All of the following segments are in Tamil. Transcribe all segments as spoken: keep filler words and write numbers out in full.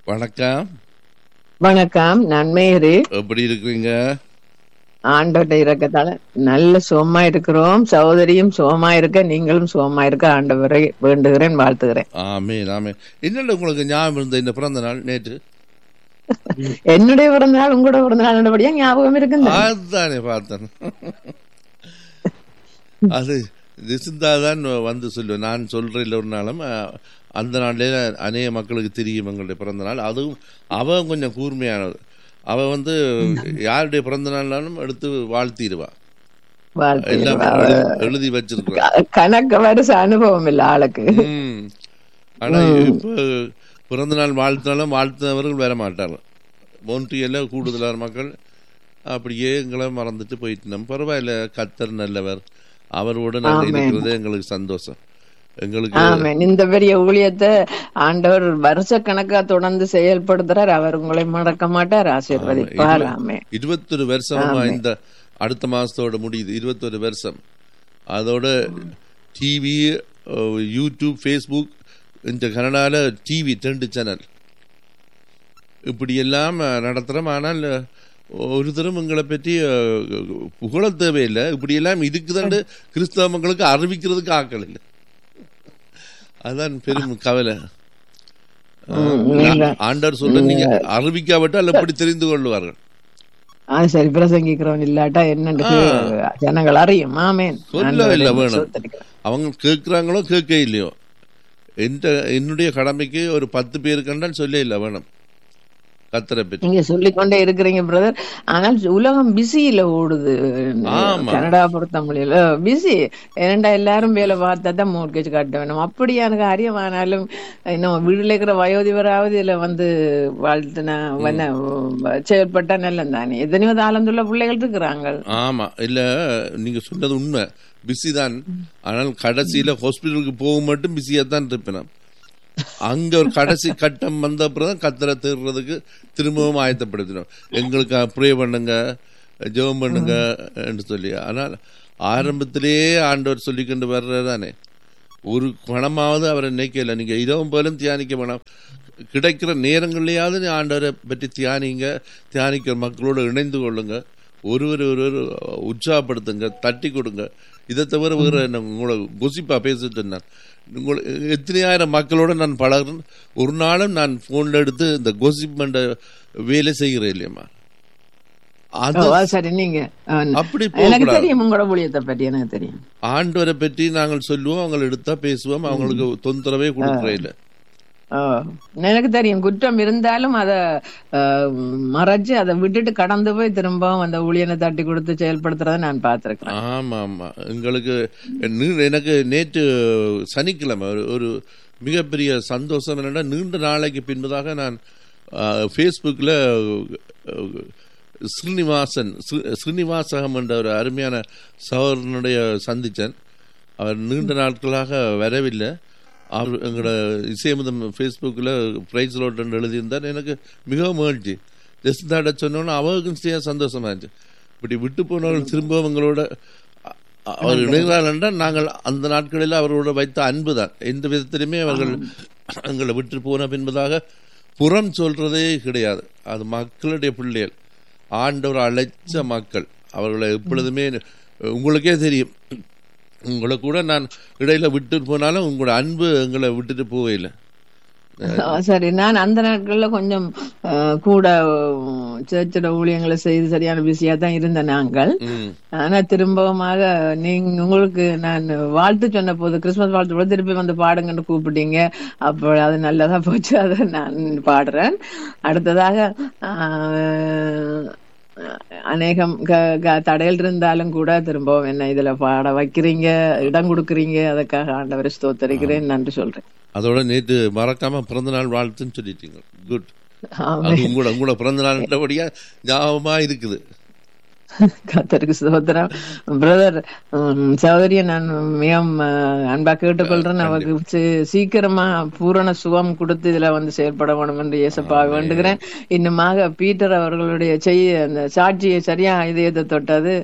வணக்கம். வணக்கம், நான் மேரி. எப்படி இருக்கிறீங்க? ஆண்டவர்ட்ட இறக்கத்தால நல்ல சுகமா இருக்கிறோம். சகோதரியும் சுகமா இருக்க, நீங்களும் சுகமா இருக்க ஆண்டவரை வேண்டுகிறேன், வாழ்த்துகிறேன். ஆமேன் ஆமேன். என்னென்ன உங்களுக்கு ஞாபகம் இருந்த இந்த பிறந்த நாள் நேற்று? என்னுடைய பிறந்த நாள் உங்களோட பிறந்த நாள் நல்லபடியா ஞாபகம் இருக்குங்க. அதுதானே பார்த்தேன். அது திசுந்தாதான் வந்து சொல்லுவேன். நான் சொல்றேன் இல்லை ஒரு நாளும் அந்த நாள்ல அநேக மக்களுக்கு தெரியும் எங்களுடைய பிறந்த நாள். அதுவும் அவன் கொஞ்சம் கூர்மையானது. அவ வந்து யாருடைய பிறந்த நாள்னாலும் எடுத்து வாழ்த்திடுவா, எல்லாம் எழுதி வச்சிருக்கா. கணக்கு வருஷ அனுபவம் இல்ல ஆளுக்கு. ஆனா இப்ப பிறந்த நாள் வாழ்த்தினாலும் வாழ்த்தினவர்கள் வர மாட்டார்கள். மோன்ட்ரியல்ல கூடுதலான மக்கள் அப்படியே எங்களை மறந்துட்டு போயிட்டு நம்ம பரவாயில்ல, கர்த்தர் நல்லவர், அவரோட நாங்கள் இருக்கிறது எங்களுக்கு சந்தோஷம். எங்களுக்கு இந்த பெரிய ஊழியத்தை ஆண்டவர் வருஷ கணக்கா தொடர்ந்து செயல்படுத்துறார். அவர் உங்களை மறக்க மாட்டார், ஆசீர்வதிப்பார். இருபத்தொரு வருஷமா இந்த அடுத்த மாசத்தோட முடியுது இருபத்தொரு வருஷம். அதோட டிவி, யூடியூப், ஃபேஸ்புக், இந்த கனடால டிவி ரெண்டு சேனல் இப்படி எல்லாம் நடத்துறோம். ஆனால் ஒரு தரம் எங்களை பற்றி புகழ தேவையில்லை. இப்படி எல்லாம் இருக்குதுன்னு கிறிஸ்தவ மக்களுக்கு அறிவிக்கிறதுக்கு ஆக்கள் இல்லை. அதான் பெரும் கவலை. ஆண்டவர் சொல்ல நீங்க அறிவிக்காவிட்டால் எப்படி தெரிந்து கொள்வார்கள்? சரி, பிரசங்கிக்கிறவன் இல்லாட்டா என்னன்னு ஜனங்கள் அறியும். ஆமேன். சொல்ல இல்லை வேணும். அவங்க கேட்கிறாங்களோ கேட்க இல்லையோ, என்னுடைய கடமைக்கு ஒரு பத்து பேரு கண்டால் சொல்ல இல்லை வேணும் கத்தரை பற்றி. நீங்க சொல்லிக்கொண்டே இருக்கிறீங்க பிரதர். ஆனால் உலகம் பிஸியில ஓடுது. கனடா பொறுத்த மொழியில பிஸி. ஏனண்டா எல்லாரும் வேலை பார்த்தா தான் மோர்கேஜ் காட்ட வேணும். அப்படியான காரியமானாலும் இன்னும் வீடுல இருக்கிற வயோதிபராவது இதுல வந்து வாழ்த்துனா செயல்பட்டா நல்லம் தானே. எத்தனையோ தாளந்துள்ள பிள்ளைகள் இருக்கிறாங்க. ஆமா, இல்ல நீங்க சொன்னது உண்மை, பிஸி தான். ஆனால் கடைசியில ஹாஸ்பிட்டலுக்கு போக மட்டும் பிஸியா தான் இருப்பேன். அங்க ஒரு கடைசி கட்டம் வந்த அப்புறம் கத்தரை தேடுறதுக்கு திரும்பவும் ஆயத்தப்படுத்தினோம். எங்களுக்கு ப்ரே பண்ணுங்க, ஜெபம் பண்ணுங்க என்று சொல்லி. ஆனால் ஆரம்பத்திலேயே ஆண்டவர் சொல்லிக்கொண்டு வர்றதானே, ஒரு பணமாவது அவரை நினைக்கல. நீங்க இரவும் போலும் தியானிக்க வேணாம், கிடைக்கிற நேரங்கள்லயாவது ஆண்டவரை பற்றி தியானிங்க, தியானிக்கிற மக்களோடு இணைந்து கொள்ளுங்க, ஒருவர் ஒருவர் உற்சாகப்படுத்துங்க, தட்டி கொடுங்க. இதை தவிர வேற என்ன உங்களை கொசிப்பா பேசிட்டு இருந்தான். எத்தனையாயிரம் மக்களோட நான் பழகிறேன். ஒரு நாளும் நான் போன்ல எடுத்து இந்த கோசிப் பண்ற வேலை செய்கிறேன் இல்லையம்மா. அப்படி ஆண்டவரை பற்றி நாங்கள் சொல்லுவோம், அவங்களை எடுத்தா பேசுவோம், அவங்களுக்கு தொந்தரவே கொடுக்கறே இல்லை. எனக்கு தெரியும், குற்றம் இருந்தாலும் அதை மறைச்சு அதை விட்டுட்டு கடந்து போய் திரும்பவும் அந்த ஊழியனை தட்டி கொடுத்து செயல்படுத்துறத நான் பார்த்திருக்கேன். ஆமா ஆமா, எங்களுக்கு எனக்கு நேற்று சனிக்கிழமை ஒரு மிகப்பெரிய சந்தோஷம் என்னன்னா, நீண்ட நாளைக்கு பின்பதாக நான் ஃபேஸ்புக்ல ஸ்ரீனிவாசன் ஸ்ரீனிவாசகம் என்ற ஒரு அருமையான சகோதரனுடைய சந்திச்சேன். அவர் நீண்ட நாட்களாக வரவில்லை. அவர் எங்களோட இசையமுதம் ஃபேஸ்புக்கில் ப்ரைஸ் லோட்டன் எழுதியிருந்தார். எனக்கு மிகவும் மகிழ்ச்சி. ஜெஸ்தாட சொன்னோன்னு அவருக்கும் சந்தோஷமா இருந்துச்சு. இப்படி விட்டு போனவர்கள் திரும்பவும் எங்களோட அவர் இணைகிறார் என்றால் நாங்கள் அந்த நாட்களில் அவரோட வைத்த அன்பு தான். எந்த விதத்திலுமே அவர்கள் எங்களை விட்டு போன பின்பதாக புறம் சொல்றதே கிடையாது. அது மக்களுடைய பிள்ளைகள், ஆண்டவர் அழைச்ச மக்கள். அவர்களை எப்பொழுதுமே உங்களுக்கே தெரியும், உங்களை கூட நான் இடையில விட்டுட்டு போனாலும் உங்களோட அன்பு எங்களை விட்டுட்டு போகல. சரி, நான் அந்த நாட்கள்ல கொஞ்சம் கூட சேர்ச்சோட ஊழியங்களை செய்து சரியான பிஸியா தான் இருந்த நாங்கள். ஆனா திரும்பவுமாக நீங்க உங்களுக்கு நான் வாழ்த்து சொன்ன போது, கிறிஸ்துமஸ் வாழ்த்து கூட திருப்பி வந்து பாடுங்கன்னு கூப்பிட்டீங்க. அப்போ அது நல்லதா போச்சு, அதை நான் பாடுறேன். அடுத்ததாக அநேகம் தடையில் இருந்தாலும் கூட திரும்பவும் என்ன இதுல பாட வைக்கிறீங்க, இடம் கொடுக்குறீங்க. அதுக்காக ஆண்டவரை ஸ்தோத்திரிக்கிறேன், நன்றி சொல்றேன். அதோட நேற்று மறக்காம பிறந்த நாள் வாழ்த்துன்னு சொல்லிட்டீங்க. குட். உங்களோட உங்களோட பிறந்த நாள்ன்றபடியா ஞாபகமா இருக்குது. கர்த்தருக்கு ஸ்தோத்திரம். பிரதர், சகோதரிய நான் மிகவும் அன்பா கேட்டுக்கொள்றேன். அவருக்கு சீக்கிரமா பூரண சுகம் கொடுத்து இதுல வந்து செயல்பட வேண்டும் என்று இயேசப்பா வேண்டுகிறேன். இன்னுமாக பீட்டர் அவர்களுடைய செய்ய அந்த சாட்சியை சரியா இதயத்தை தொட்டது.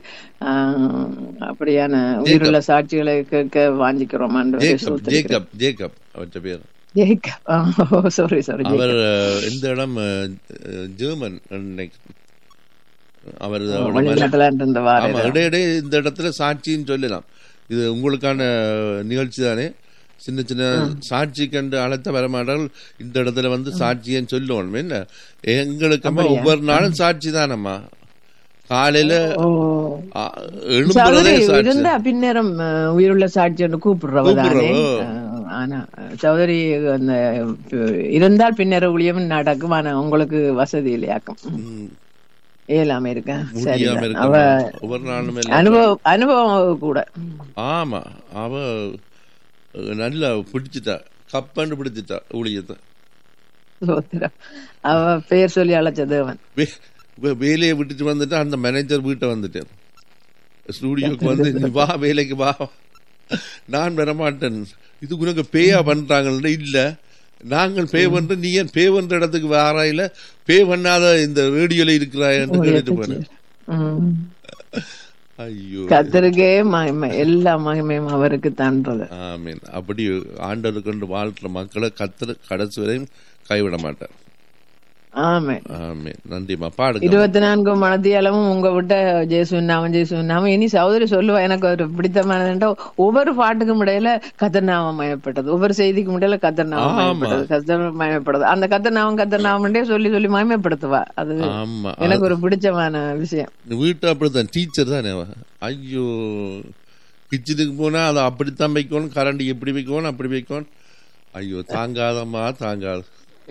அப்படியான உயிருள்ள சாட்சிகளை கேட்க வாஞ்சிக்கிறோம். சாரி சாரி அவர் அஹ், எந்த இடம் அஹ், ஜெர்மன் நினைக்கிறேன். அவர் அவரோட மனை- வெளிநாட்டுல இருந்து வார ஆமா இடையிடையே இந்த இடத்துல சாட்சின்னு சொல்லலாம். இது உங்களுக்கான நிகழ்ச்சி தானே. சின்ன சின்ன சாட்சி கண்டு அழைத்த வரமாட்டார்கள். இந்த இடத்துல வந்து சாட்சியன்னு சொல்லுவோம். என்ன எங்களுக்கம்மா ஒவ்வொரு நாளும் சாட்சி தானம்மா. காலையில ஓ ஆ, எழும்புறதே சௌதரி சாட்சி. இருந்தா பின்னரும் அஹ், உயிருள்ள சாட்சி என்று கூப்பிடுறவ தானே. கூப்பிடுறவோ. அஹ், ஆனா சௌதரி அந்த அஹ், இருந்தால் பின்னர் ஊழியம் நடக்கும். ஆனா உங்களுக்கு வசதி இல்லையாக்கும். ம், இயலாம இருக்க முடியாம சரிதான். அவ இருக்க ஒவ்வொரு நாளும் எல்லாம். அனுபவம் அனுபவம் கூட. ஆமா அவ அஹ், நல்லா பிடிச்சிட்டா, கப்பண்டு பிடிச்சிட்டா ஊழியத்தை. சோத்திரம். அவ பேர் சொல்லி அழைச்ச தேவன். வே- வே- வேலையை விட்டுட்டு வந்துட்டு அந்த மேனேஜர் வீட்டை வந்துட்டேன். ஸ்டூடியோக்கு வந்து நீ வா வேலைக்கு வா, நான் வரமாட்டேன், இது உனக்கு பேயா பண்றாங்கல்ல. இல்ல நாங்கள் பே பண்ற, நீ ஏன் பே பண்ற இடத்துக்கு வாராயில, பே பண்ணாத இந்த ரேடியோல இருக்கிறாயன்னு கேட்டுட்டு போனேன். உம். ஐயோ கர்த்தருக்கே மகிமை, எல்லா மகிமையும் அவருக்கு தான்றது. ஆமீன். அப்படி ஆண்டவர் கொண்டு வாழ்ற மக்களை கத்தர் கடைசி வரையும் கைவிட மாட்டார். ஆமென். ஆமீன். நன்றிமா. பாடுங்க. இருபத்தி நான்கு மனதியாலமும் உங்க விட்ட ஜேசுநாமம் ஜேசுநாமம். இனி சகோதரி சொல்லுவா, எனக்கு ஒரு பிடித்தமானதுண்டா ஒவ்வொரு பாட்டுக்கும் இடையில கத்தர்நாமம் மயப்பட்டது, ஒவ்வொரு செய்திக்கும் இடையில கத்தர்நாமம் ஆமா. மயப்பட்டது, கத்தர் மயப்படுது. அந்த கத்தர்நாமம் கத்தர்நாமண்டே சொல்லி சொல்லி மயமப்படுத்துவா. அது ஆமா எனக்கு ஒரு பிடிச்சமான விஷயம். வீட்டு அப்படித்தான். டீச்சர் தானே அவ. ஐயோ கிச்சனுக்கு போனா அதை அப்படித்தான் வைக்கணும், கரண்ட் எப்படி வைக்கணும் அப்படி வைக்கணும். ஐயோ தாங்காதம்மா தாங்காது.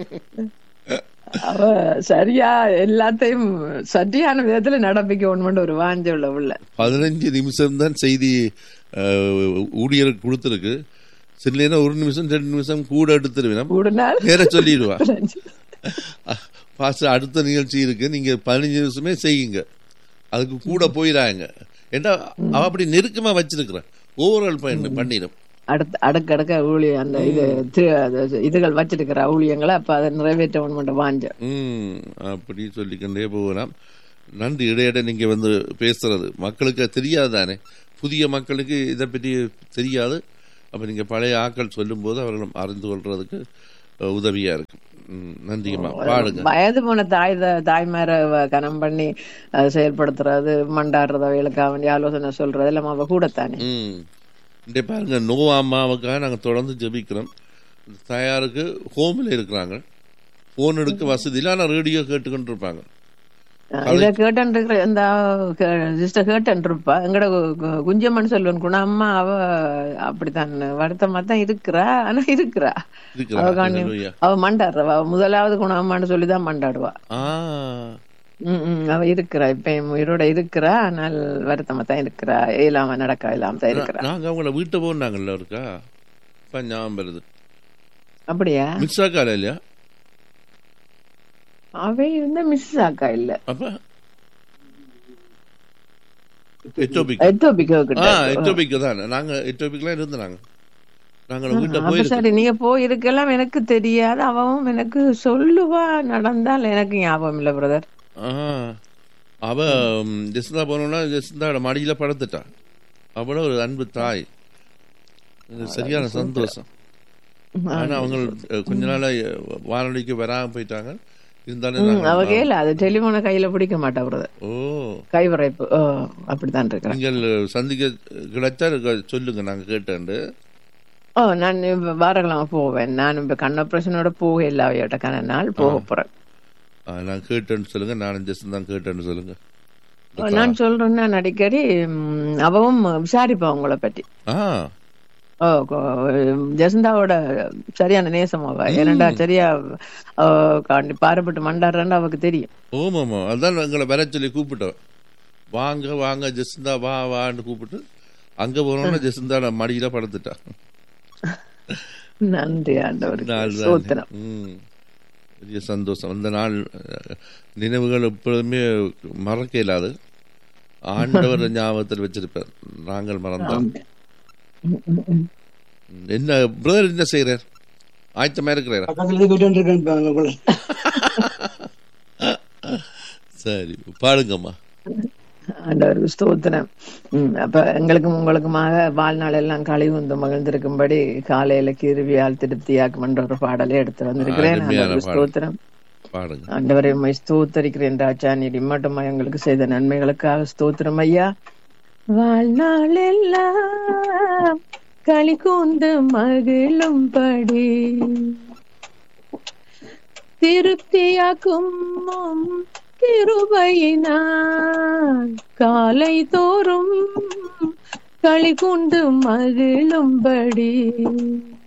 அவ சரியா எல்லாத்தையும் சரியான விதத்துல நடப்பிக்கணும்னு ஒரு வாஞ்ச உள்ள உள்ள. பதினஞ்சு நிமிஷம் தான் செய்தி அஹ், ஊழியருக்கு கொடுத்துருக்கு. சில நேரம் ஒரு நிமிஷம் ரெண்டு நிமிஷம் கூட எடுத்துருவேன், ஒரு நாள் வேற சொல்லிடுவா. பாஸ்டர் அடுத்த நிகழ்ச்சி இருக்கு, நீங்க பதினஞ்சு நிமிஷமே செய்யுங்க, அதுக்கு கூட போயிடாங்க. ஏன்னா அவ அப்படி நெருக்கமா வச்சிருக்கிறேன். ஓவரால் பயன் பண்ணிடும். அடுத்த அடுக்கடுக்க ஊழிய அந்த இது தி- அது இதுகள் வச்சிருக்கிற ஊழியங்களை அப்ப அதை நிறைவேற்ற ஒன்று வாஞ்ச. ம் அப்படி சொல்லிக்கொண்டே போகலாம். நன்றி. இடையிட நீங்க வந்து பேசுறது மக்களுக்கு தெரியாது தானே, புதிய மக்களுக்கு இதை பற்றி தெரியாது. அப்ப நீங்க பழைய ஆக்கள் சொல்லும் போது அவர்களும் அறிந்து கொள்றதுக்கு அஹ், உதவியா இருக்கு. ம், நன்றிங்கம்மா. பாடுங்க. வயது போன தாய் த- தாய்மார வ- கனம் பண்ணி அதை செயல்படுத்துறது, மண்டாடுறது, அவைகளுக்காக வேண்டிய ஆலோசனை சொல்றது எல்லாம் அவ கூடத்தானே. ம் இங்கே பாருங்க, நோவா அம்மாவுக்காக நாங்கள் தொடர்ந்து ஜெபிக்கிறோம். தயாருக்கு ஹோமில் இருக்கிறாங்க, ஃபோன் எடுக்க வசதி இல்லை, ஆனால் ரேடியோ கேட்டுக்கொண்டு இருப்பாங்க. இத கேட்டு இருக்கிற இந்த சிஸ்டர் கேட்டு இருப்பா. எங்கட கு- குஞ்சம்மன் சொல்லுவன் குண அம்மா அவ அப்படித்தான் வருத்தமா தான் இருக்கிறா. ஆனா இருக்கிறா அவ இருக்கிறாங்க. காணி ஹல்லேலூயா. அவ மண்டாடுறவா. முதலாவது குண அம்மான்னு சொல்லிதான் மண்டாடுவா. ஆ உம் உம் அவ இருக்கிறா, இப்ப என் உயிரோட இருக்கிறா. ஆனால் வருத்தமா தான் இருக்கிறா, இயலாம நடக்க இல்லாம தான் இருக்கிறா. நாங்கள் அவங்கள வீட்டை போனாங்கல்ல இருக்கா, இப்போ ஞாபகம் வருது. அப்படியா? மிஸ் ஆக்கால இல்லையா? அவை இருந்த மிஸ் ஆக்கா இல்ல, அப்ப எட்டோபிக். எத்தோபிக்கோ ஆ கிட்ட. எட்டோபிக் தான். நாங்கள் எட்டோபிக்லாம் இருந்தாங்க. நாங்கள் வீட்டை அப்ப போயிருக்கோம். சரி, நீங்க போயிருக்கலாம், எனக்கு தெரியாது. அவவும் எனக்கு சொல்லுவா, நடந்தால் எனக்கு ஞாபகம் இல்ல பிரதர். ஆ அவ ம், ஜெசிந்தா போனோன்னா ஜெசிந்தாவோட மடியில படுத்துட்டா. அவ்வளோ ஒரு அன்பு தாய். இது சரியான சந்தோஷம். ஆனா அவங்க அஹ், கொஞ்ச நாளா அஹ், வானொலிக்கு வராம போயிட்டாங்க. இருந்தாலும் உம் நாங்க- அவ கேள அது டெலிபோனை கையில பிடிக்க மாட்டா பிரதர், ஓ கைவரைப்பு. ஓ, அப்படித்தான் இருக்கிறேன். நீங்கள் சந்திக்க கிடைச்சா இருக்க- சொல்லுங்க, நாங்க கேட்டேன். ஓ, நான் இப்ப வாரக்கிழமை போவேன். நான் இப்ப கண் ஆபரேஷனோட போக இல்லை அவையோட கன நாள் போக போறேன். நான் கேட்டேன்னு சொல்லுங்க, நானும் ஜெஸ்ட் தான் கேட்டேன்னு சொல்லுங்க. ஓ, நான் சொல்றேன். நான் அடிக்கடி ம், அவவும் விசாரிப்பா உங்களை பற்றி. ஆ ஓ, கொ- ஜெசந்தாவோட சரியான நேசம் அவ. ஏனண்டா சரியா அவ காண்டி பாரப்பட்டு மண்டாடுறான்னு அவக்கு தெரியும். ஓமாமா, அதான் எங்களை வர சொல்லி கூப்பிட்டோம். வாங்க வாங்க ஜெசிந்தா வா வான்னு கூப்பிட்டு அங்க போனோம்னா ஜெசிந்தா மடியில படுத்துட்டா. நன்றி ஆண்டவருக்கு நாள் தான். சோத்திரம். ம். பெரிய சந்தோஷம். அந்த நாள் அஹ், நினைவுகள் எப்பொழுதுமே மறக்க இயலாது. ஆண்டவர் ஞாபகத்தில் வச்சிருப்பார், நாங்கள் மறந்தோம். ம், ம், ம். என்ன பிரதர் என்ன செய்யறார்? ஆயத்தமா இருக்கிறாரா? பக்கத்துல இருந்து போயிட்டு இருக்கேன் போல. சரி, பாடுங்கம்மா. ஆண்டவருக்கு ஸ்தோத்திரம். உம் அப்ப எங்களுக்கும் உங்களுக்குமாக வாழ்நாள் எல்லாம் கழிவுந்து மகிழ்ந்திருக்கும்படி காலையில கிருவியால் திருப்தியாக்கும் என்ற ஒரு பாடலை எடுத்து வந்திருக்கிறேன். அருமையான ஆண்டவருக்கு பாடல். ஸ்தோத்திரம். பாடுங்க. ஆண்டவரை உம்மை ஸ்தோத்தரிக்கிறேன் ராஜா. நீர் இம்மட்டுமா எங்களுக்கு செய்த நன்மைகளுக்காக ஸ்தோத்திரம் ஐயா. வாழ்நாள் எல்லாம் களி கூந்து மகிழும்படி திருப்தியாக்கும் கிருபையினால் காலை தோறும் களி கூண்டு மகிழும்படி